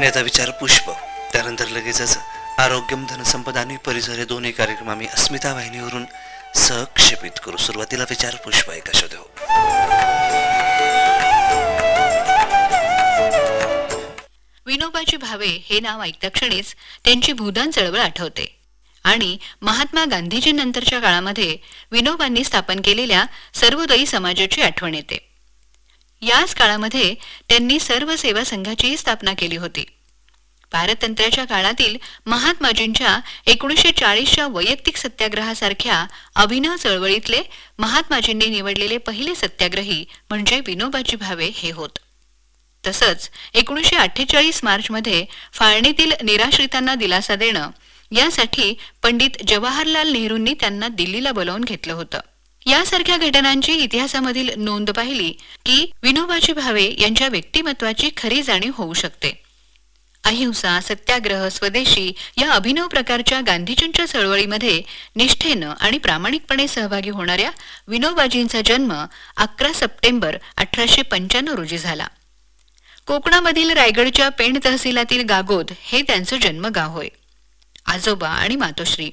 आणि आता विचार पुष्प, त्यानंतर लगेचच आरोग्यम धनसंपदा आणि परिसर हे दोन्ही कार्यक्रम आम्ही अस्मिता वाहिनीवरून सहक्षेपित करू. सुरुवातीला विचार पुष्प ऐका शोधो. विनोबाजी भावे हे नाव ऐकता क्षणीच त्यांची भूदान चळवळ आठवते आणि महात्मा गांधीजींनंतरच्या काळामध्ये विनोबांनी स्थापन केलेल्या सर्वोदयी समाजाची आठवण येते. याच काळामध्ये त्यांनी सर्व सेवा संघाचीही स्थापना केली होती. पारतंत्र्याच्या काळातील महात्माजींच्या 1940च्या वैयक्तिक सत्याग्रहासारख्या अभिनव चळवळीतले महात्माजींनी निवडलेले पहिले सत्याग्रही म्हणजे विनोबाजी भावे हे होत. तसंच 1948 मार्चमध्ये फाळणीतील निराश्रितांना दिलासा देणं यासाठी पंडित जवाहरलाल नेहरूंनी त्यांना दिल्लीला बोलावून घेतलं होतं. यासारख्या घटनांची इतिहासामधील नोंद पाहिली की विनोबाजी भावे यांच्या व्यक्तिमत्वाची खरी जाणीव होऊ शकते. अहिंसा, सत्याग्रह, स्वदेशी या अभिनव प्रकारच्या गांधीजींच्या चळवळीमध्ये निष्ठेनं आणि प्रामाणिकपणे सहभागी होणाऱ्या विनोबाजींचा जन्म 11 सप्टेंबर 1895 रोजी झाला. कोकणामधील रायगडच्या पेण तहसीलातील गागोद हे त्यांचं जन्मगाव होय. आजोबा आणि मातोश्री